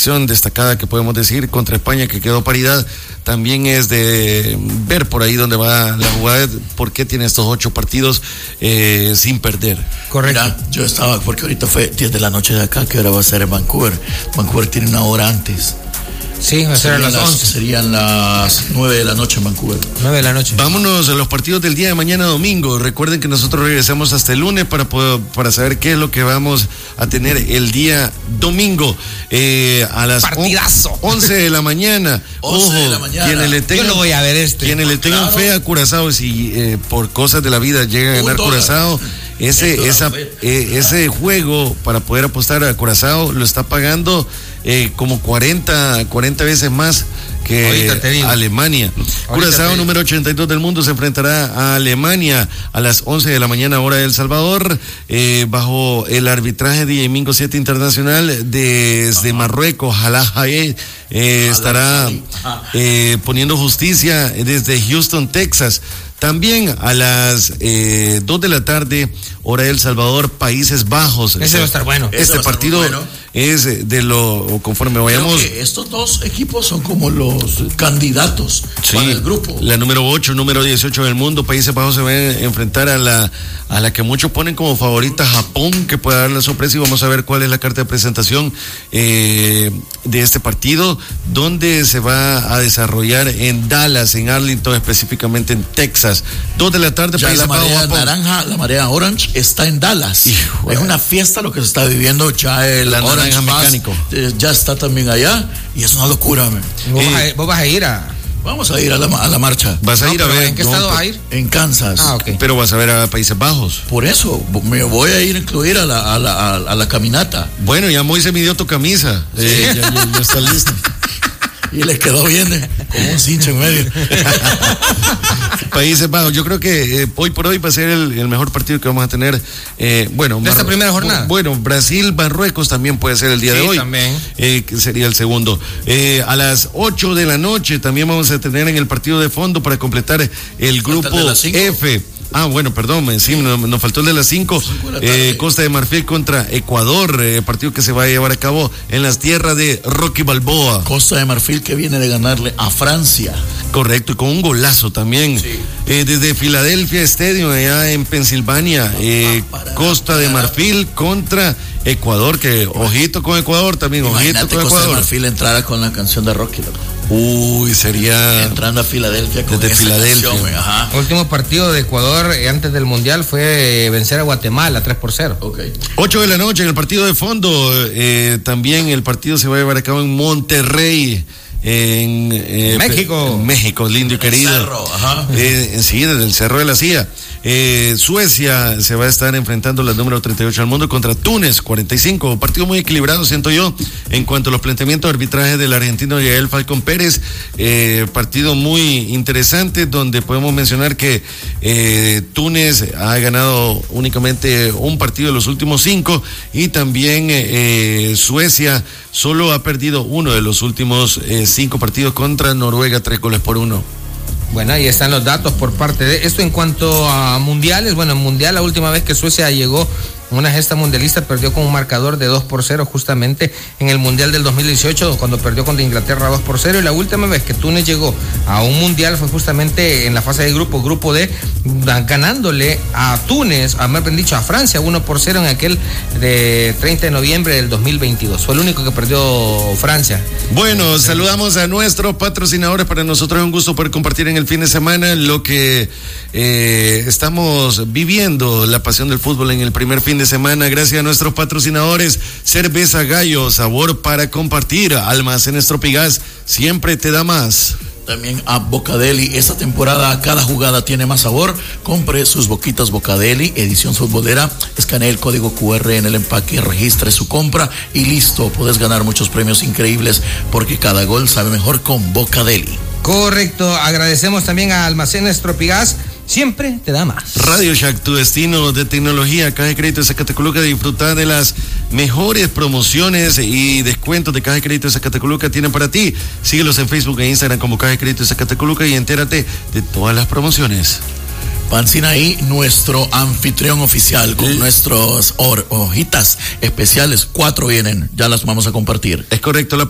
selección destacada que podemos decir contra España, que quedó paridad. También es de ver por ahí dónde va la jugada, por qué tiene estos 8 partidos sin perder. Correcto. Mira, yo estaba, porque ahorita fue 10 de la noche de acá, que ahora va a ser en Vancouver. Vancouver tiene una hora antes. Sí, va a ser a las 11. Serían las 9 de la noche en Vancouver. 9 de la noche. Vámonos a los partidos del día de mañana domingo. Recuerden que nosotros regresamos hasta el lunes para saber qué es lo que vamos a tener el día domingo. A las 11 de la mañana. 11 de la mañana. Yo lo voy a ver Quienes le tengan fe a Curazao, si por cosas de la vida llega a ganar Curazao, ese juego para poder apostar a Curazao lo está pagando como 40 veces más que Alemania. Curazao, número 82 del mundo, se enfrentará a Alemania a las 11 de la mañana, hora de El Salvador, bajo el arbitraje de Domingo 7 Internacional desde Marruecos. Jaé estará poniendo justicia desde Houston, Texas. También a las 2 de la tarde, hora de El Salvador, Países Bajos. Ese va a estar bueno. Este partido es de lo, conforme vayamos. Creo que estos dos equipos son como los candidatos para el grupo. La número 8, número 18 del mundo, Países Bajos se va a enfrentar a la que muchos ponen como favorita, Japón, que puede dar la sorpresa, y vamos a ver cuál es la carta de presentación de este partido, donde se va a desarrollar en Dallas, en Arlington, específicamente en Texas. 2 de la tarde, ya la marea naranja, la marea orange está en Dallas. Es una fiesta lo que se está viviendo. Ya el Orange mecánico ya está también allá y es una locura. ¿Vos vas a ir a...? Vamos a ir a la marcha. ¿Vas a ir a ver? ¿En qué estado vas a ir? En Kansas. Okay. Pero vas a ver a Países Bajos. Por eso, me voy a ir a incluir a la caminata. Bueno, ya Moisés midió tu camisa. Ya está listo. Y les quedó bien, como un cincho en medio. Países Bajos, yo creo que hoy por hoy va a ser el mejor partido que vamos a tener. De esta primera jornada. Bueno, Brasil-Marruecos también puede ser el día de hoy. También. Que sería el segundo. A las 8 de la noche también vamos a tener en el partido de fondo para completar el grupo F. Bueno, perdón, sí, nos faltó el de las 5. Costa de Marfil contra Ecuador, partido que se va a llevar a cabo en las tierras de Rocky Balboa. Costa de Marfil que viene de ganarle a Francia. Correcto, y con un golazo también. Sí. Desde Philadelphia Stadium, allá en Pensilvania, Costa de Marfil contra Ecuador, que ojito con Ecuador también, ojito con Costa Ecuador. De Marfil entrara con la canción de Rocky, loco. Sería entrando a Filadelfia con desde Filadelfia. Último partido de Ecuador antes del Mundial fue vencer a Guatemala 3-0. 8 de la noche en el partido de fondo. También el partido se va a llevar a cabo en Monterrey, en México, lindo y querido. Cerro, sí, desde el Cerro de la Silla. Suecia se va a estar enfrentando la número 38 del mundo contra Túnez 45, partido muy equilibrado, siento yo, en cuanto a los planteamientos de arbitraje del argentino Yael Falcón Pérez. Partido muy interesante, donde podemos mencionar que Túnez ha ganado únicamente un partido de los últimos 5, y también Suecia solo ha perdido uno de los últimos 5 partidos contra Noruega, 3-1. Bueno, ahí están los datos por parte de esto. En cuanto a mundiales, bueno, en mundial la última vez que Suecia llegó una gesta mundialista perdió con un marcador de 2-0 justamente en el Mundial del 2018, cuando perdió contra Inglaterra 2-0, y la última vez que Túnez llegó a un Mundial fue justamente en la fase de grupo D, ganándole a Túnez, a Francia 1-0 en aquel de 30 de noviembre del 2022. Fue el único que perdió Francia. Bueno, saludamos a nuestros patrocinadores. Para nosotros es un gusto poder compartir en el fin de semana lo que estamos viviendo, la pasión del fútbol en el primer fin de semana, gracias a nuestros patrocinadores. Cerveza Gallo, sabor para compartir. Almacenes Tropigas, siempre te da más. También a Bocadeli, esta temporada cada jugada tiene más sabor. Compre sus boquitas Bocadeli, edición futbolera, escanee el código QR en el empaque, registre su compra y listo, puedes ganar muchos premios increíbles, porque cada gol sabe mejor con Bocadeli. Correcto, agradecemos también a Almacenes Tropigas, siempre te da más. Radio Shack, tu destino de tecnología. Caja de Crédito de Zacatecoluca, disfrutar de las mejores promociones y descuentos de Caja de Crédito de Zacatecoluca tienen para ti. Síguelos en Facebook e Instagram como Caja de Crédito de Zacatecoluca y entérate de todas las promociones. Pancinaí, nuestro anfitrión oficial, con nuestras hojitas especiales. 4 vienen, ya las vamos a compartir. Es correcto, la